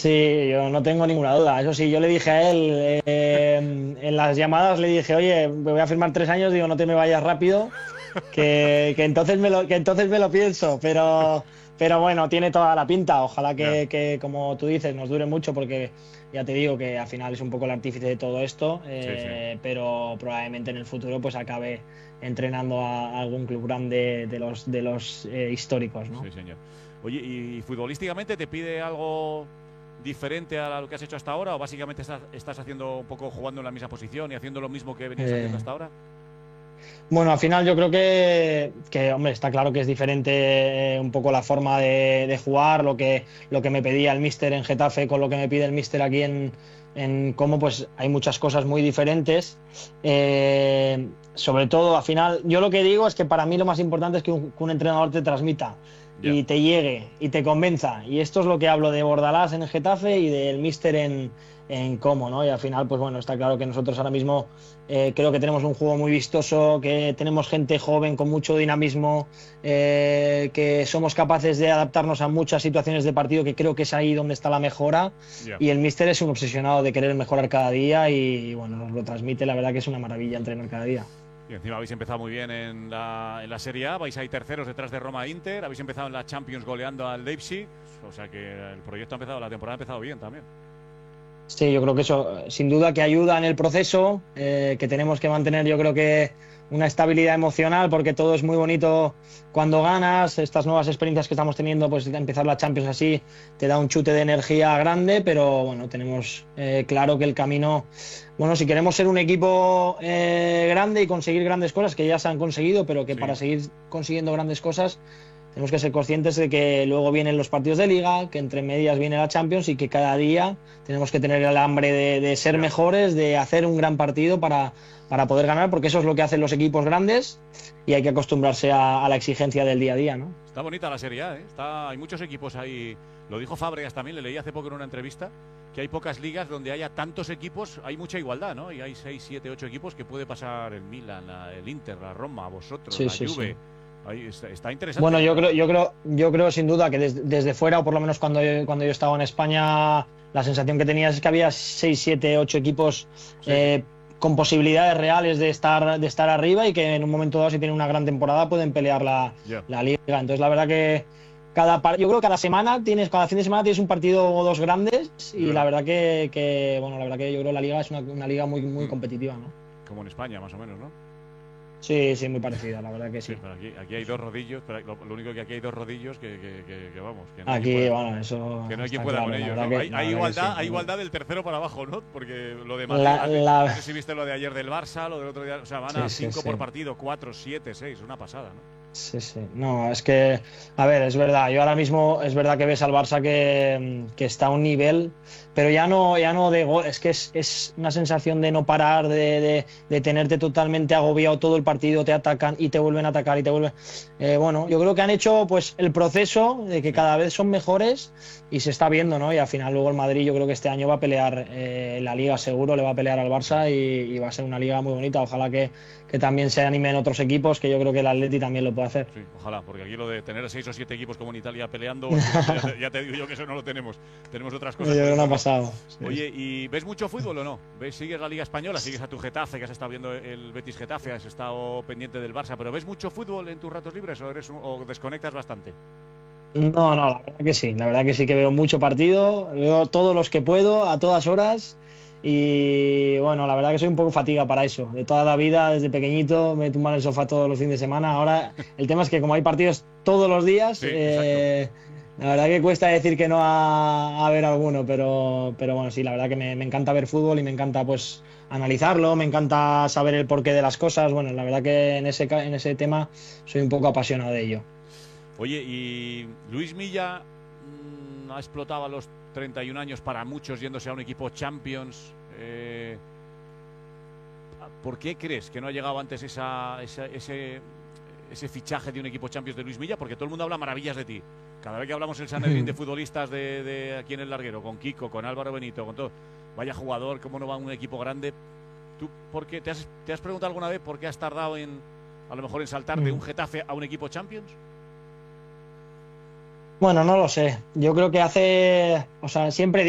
Sí, yo no tengo ninguna duda. Eso sí, yo le dije a él en las llamadas, le dije, oye, me voy a firmar 3 años, digo, no te me vayas rápido, que entonces me lo pienso, pero bueno, tiene toda la pinta. Ojalá Ya, que, como tú dices, nos dure mucho, porque ya te digo que al final es un poco el artífice de todo esto, sí, sí, pero probablemente en el futuro pues acabe entrenando a algún club grande de los históricos, ¿no? sí, señor. Oye, ¿y futbolísticamente te pide algo diferente a lo que has hecho hasta ahora o básicamente estás haciendo un poco jugando en la misma posición y haciendo lo mismo que venías haciendo Eh, hasta ahora? Bueno, al final yo creo que, hombre, está claro que es diferente un poco la forma de jugar, lo que me pedía el míster en Getafe con lo que me pide el míster aquí en Como, pues hay muchas cosas muy diferentes. Sobre todo, al final, yo lo que digo es que para mí lo más importante es que un entrenador te transmita Ya. y te llegue y te convenza. Y esto es lo que hablo de Bordalás en el Getafe y del míster en Como, ¿no? Y al final, pues bueno, está claro que nosotros ahora mismo creo que tenemos un juego muy vistoso, que tenemos gente joven con mucho dinamismo, que somos capaces de adaptarnos a muchas situaciones de partido, que creo que es ahí donde está la mejora. Ya. Y el míster es un obsesionado de querer mejorar cada día y bueno, nos lo transmite. La verdad que es una maravilla entrenar cada día. Y encima habéis empezado muy bien en la Serie A, vais ahí terceros detrás de Roma e Inter, habéis empezado en la Champions goleando al Leipzig, o sea que el proyecto ha empezado, la temporada ha empezado bien también. Sí, yo creo que eso sin duda que ayuda en el proceso, que tenemos que mantener, yo creo que una estabilidad emocional, porque todo es muy bonito cuando ganas, estas nuevas experiencias que estamos teniendo, pues empezar la Champions así te da un chute de energía grande, pero bueno, tenemos claro que el camino, bueno, si queremos ser un equipo grande y conseguir grandes cosas, que ya se han conseguido, pero que Sí, para seguir consiguiendo grandes cosas tenemos que ser conscientes de que luego vienen los partidos de liga, que entre medias viene la Champions y que cada día tenemos que tener el hambre de ser ya. mejores, de hacer un gran partido para poder ganar, porque eso es lo que hacen los equipos grandes y hay que acostumbrarse a la exigencia del día a día, ¿no? Está bonita la Serie A, ¿eh? Hay muchos equipos ahí, lo dijo Fábregas también, le leí hace poco en una entrevista, que hay pocas ligas donde haya tantos equipos, hay mucha igualdad, ¿no? Y hay 6, 7, 8 equipos que puede pasar el Milan, el Inter, la Roma, vosotros, Sí, la sí, Juve. sí. Ahí está interesante, Bueno, ¿eh? yo creo sin duda que desde fuera, o por lo menos cuando yo estaba en España, la sensación que tenías es que había 6, 7, 8 equipos Sí, sí. eh, con posibilidades reales de estar arriba y que en un momento dado, si tienen una gran temporada, pueden pelear la, Ya. la liga. Entonces, la verdad que yo creo que cada fin de semana tienes un partido o dos grandes Es y la verdad. verdad bueno, la verdad que yo creo que la liga es una liga muy, muy Mm. competitiva, ¿no? Como en España, más o menos, ¿no? Sí, sí, muy parecida, la verdad que Sí, sí. pero aquí hay dos rodillos, pero lo único que aquí hay dos rodillos que vamos, que no hay quien Aquí, pueda, bueno, eso que no hay quien está pueda con claro, la ellos, verdad ¿no? que, Hay, la hay verdad que igualdad, sí. hay igualdad del tercero para abajo, ¿no? Porque lo de Madrid, La, no la, sé si viste lo de ayer del Barça, lo del otro día, o sea, van a sí, sí, 5 por sí. partido, 4, 7, 6, una pasada, ¿no? Sí, sí. No, es que, a ver, es verdad. Yo ahora mismo es verdad que ves al Barça que está a un nivel, pero ya no de gol. Es que es una sensación de no parar, de tenerte totalmente agobiado todo el partido. Te atacan y te vuelven a atacar y te vuelven. Bueno, yo creo que han hecho pues el proceso de que Sí, cada vez son mejores y se está viendo, ¿no? Y al final luego el Madrid, yo creo que este año va a pelear la Liga seguro, le va a pelear al sí. Barça y va a ser una liga muy bonita. Ojalá que también se animen otros equipos, que yo creo que el Atleti también lo puede hacer. Sí, ojalá, porque aquí lo de tener 6 o 7 equipos como en Italia peleando, aquí ya te digo yo que eso no lo tenemos. Tenemos otras Yo cosas por creo que no ha encima. pasado. Sí, sí. Oye, ¿y ves mucho fútbol o no? ¿Sigues la Liga Española? ¿Sigues a tu Getafe, que has estado viendo el Betis Getafe, has estado pendiente del Barça? ¿Pero ves mucho fútbol en tus ratos libres o desconectas bastante? No, no, la verdad que sí. La verdad que sí que veo mucho partido, veo todos los que puedo, a todas horas. Y bueno, la verdad que soy un poco fatiga para eso. De toda la vida, desde pequeñito, me tumbo en el sofá todos los fines de semana. Ahora, el tema es que como hay partidos todos los días, Sí, exacto. la verdad que cuesta decir que no a ver alguno, pero bueno, sí, la verdad que me encanta ver fútbol y me encanta pues analizarlo, me encanta saber el porqué de las cosas. Bueno, la verdad que en ese tema soy un poco apasionado de ello. Oye, y Luis Milla ha explotado a los 31 años para muchos yéndose a un equipo Champions. ¿Por qué crees que no ha llegado antes ese fichaje de un equipo Champions de Luis Milla? Porque todo el mundo habla maravillas de ti. Cada vez que hablamos el Sanedrín de futbolistas de aquí en el Larguero, con Kiko, con Álvaro Benito, con todo, vaya jugador, cómo no va a un equipo grande. ¿Tú por qué te has preguntado alguna vez por qué has tardado a lo mejor en saltar de un Getafe a un equipo Champions? Bueno, no lo sé. Yo creo que o sea, siempre